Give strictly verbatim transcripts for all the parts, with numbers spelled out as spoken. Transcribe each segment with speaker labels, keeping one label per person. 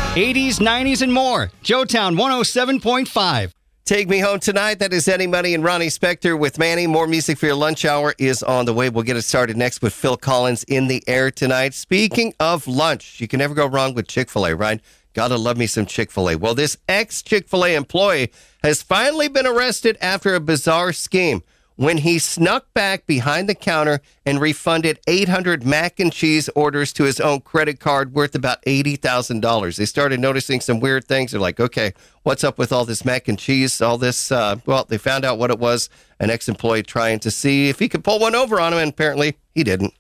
Speaker 1: eighties, nineties, and more. Joetown one oh seven point five.
Speaker 2: Take Me Home Tonight. That is Eddie Money and Ronnie Spector with Manny. More music for your lunch hour is on the way. We'll get it started next with Phil Collins in the air tonight. Speaking of lunch, you can never go wrong with Chick-fil-A, right? Gotta love me some Chick-fil-A. Well, this ex-Chick-fil-A employee has finally been arrested after a bizarre scheme when he snuck back behind the counter and refunded eight hundred mac and cheese orders to his own credit card worth about eighty thousand dollars. They started noticing some weird things. They're like, okay, what's up with all this mac and cheese, all this? Uh, well, they found out what it was, an ex-employee trying to see if he could pull one over on him, and apparently he didn't.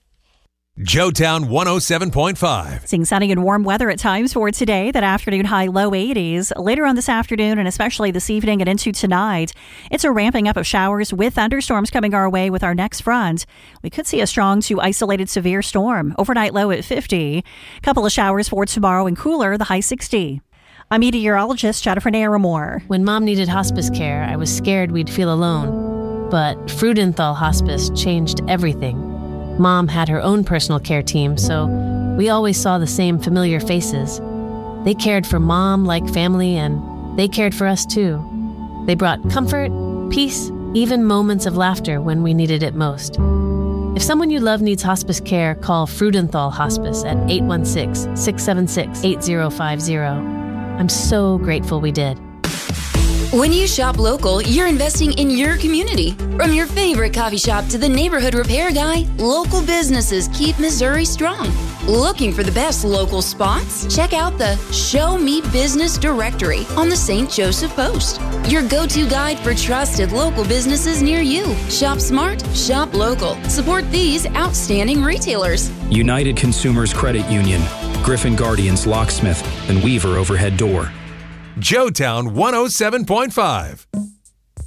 Speaker 3: Joetown one oh seven point five.
Speaker 4: Seeing sunny and warm weather at times for today. That afternoon high low eighties. Later on this afternoon and especially this evening and into tonight, it's a ramping up of showers with thunderstorms coming our way with our next front. We could see a strong to isolated severe storm. Overnight low at fifty. Couple of showers for tomorrow and cooler, the high sixty. I'm meteorologist Jennifer Naramore.
Speaker 5: When Mom needed hospice care, I was scared we'd feel alone. But Freudenthal Hospice changed everything. Mom had her own personal care team, so we always saw the same familiar faces. They cared for Mom like family, and they cared for us too. They brought comfort, peace, even moments of laughter when we needed it most. If someone you love needs hospice care, call Freudenthal Hospice at eight one six, six seven six, eight zero five zero. I'm so grateful we did.
Speaker 6: When you shop local, you're investing in your community. From your favorite coffee shop to the neighborhood repair guy, local businesses keep Missouri strong. Looking for the best local spots? Check out the Show Me Business directory on the Saint Joseph Post. Your go-to guide for trusted local businesses near you. Shop smart, shop local. Support these outstanding retailers.
Speaker 7: United Consumers Credit Union, Griffin Guardians Locksmith, and Weaver Overhead Door.
Speaker 3: Joetown one oh seven point five.